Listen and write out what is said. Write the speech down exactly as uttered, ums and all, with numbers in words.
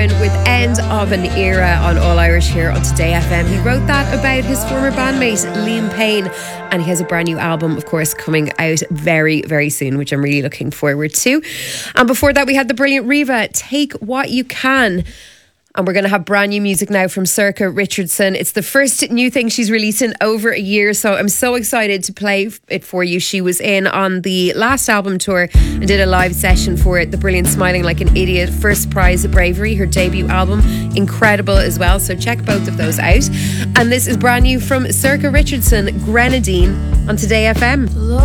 Sheeran with End of an Era on All Irish here on Today F M. He wrote that about his former bandmate Liam Payne, and he has a brand new album, of course, coming out very, very soon, which I'm really looking forward to. And before that, we had the brilliant Riva, Take What You Can. And we're going to have brand new music now from Circa Richardson. It's the first new thing she's released in over a year, so I'm so excited to play it for you. She was in on the last album tour and did a live session for it. The brilliant Smiling Like an Idiot, First Prize of Bravery, her debut album. Incredible as well, so check both of those out. And this is brand new from Circa Richardson, Grenadine, on Today F M.